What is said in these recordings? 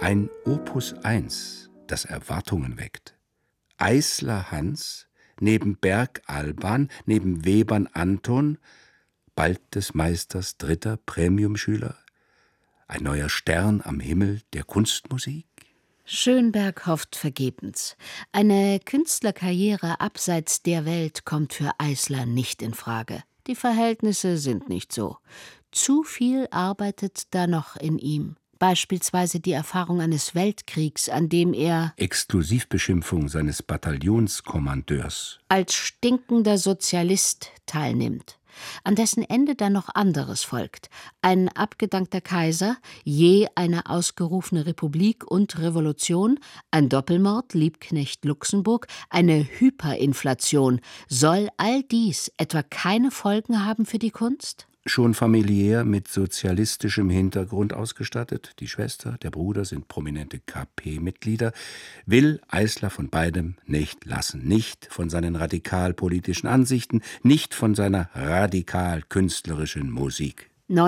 Ein Opus 1, das Erwartungen weckt. Eisler Hans, neben Berg Alban, neben Webern Anton, bald des Meisters dritter Premiumschüler, ein neuer Stern am Himmel der Kunstmusik? Schönberg hofft vergebens. Eine Künstlerkarriere abseits der Welt kommt für Eisler nicht in Frage. Die Verhältnisse sind nicht so. Zu viel arbeitet da noch in ihm. Beispielsweise die Erfahrung eines Weltkriegs, an dem er Exklusivbeschimpfung seines Bataillonskommandeurs als stinkender Sozialist teilnimmt, an dessen Ende dann noch anderes folgt. Ein abgedankter Kaiser, je eine ausgerufene Republik und Revolution, ein Doppelmord, Liebknecht Luxemburg, eine Hyperinflation. Soll all dies etwa keine Folgen haben für die Kunst? Schon familiär mit sozialistischem Hintergrund ausgestattet, die Schwester, der Bruder sind prominente KP-Mitglieder, will Eisler von beidem nicht lassen. Nicht von seinen radikal-politischen Ansichten, nicht von seiner radikal-künstlerischen Musik.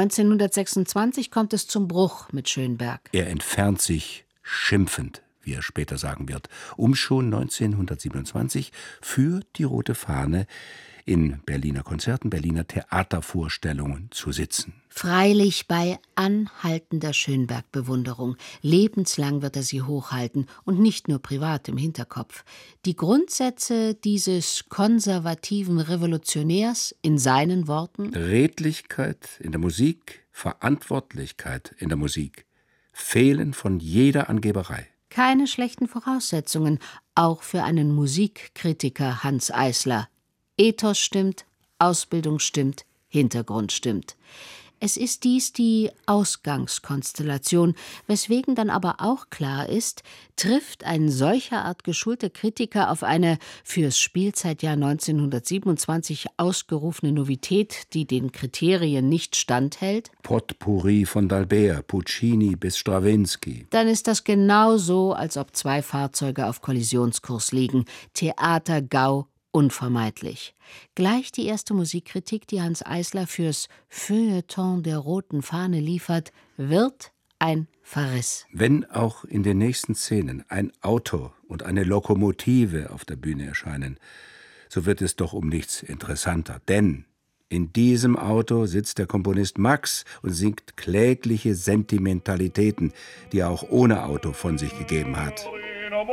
1926 kommt es zum Bruch mit Schönberg. Er entfernt sich schimpfend, wie er später sagen wird, um schon 1927 für die Rote Fahne in Berliner Konzerten, Berliner Theatervorstellungen zu sitzen. Freilich bei anhaltender Schönberg-Bewunderung. Lebenslang wird er sie hochhalten und nicht nur privat im Hinterkopf. Die Grundsätze dieses konservativen Revolutionärs in seinen Worten: Redlichkeit in der Musik, Verantwortlichkeit in der Musik, Fehlen von jeder Angeberei. Keine schlechten Voraussetzungen, auch für einen Musikkritiker Hans Eisler. Ethos stimmt, Ausbildung stimmt, Hintergrund stimmt. Es ist dies die Ausgangskonstellation, weswegen dann aber auch klar ist, trifft ein solcher Art geschulter Kritiker auf eine fürs Spielzeitjahr 1927 ausgerufene Novität, die den Kriterien nicht standhält, Potpourri von D'Albert, Puccini bis Strawinsky. Dann ist das genau so, als ob zwei Fahrzeuge auf Kollisionskurs liegen. Theater-GAU unvermeidlich. Gleich die erste Musikkritik, die Hans Eisler fürs Feuilleton der Roten Fahne liefert, wird ein Verriss. Wenn auch in den nächsten Szenen ein Auto und eine Lokomotive auf der Bühne erscheinen, so wird es doch um nichts interessanter. Denn in diesem Auto sitzt der Komponist Max und singt klägliche Sentimentalitäten, die er auch ohne Auto von sich gegeben hat.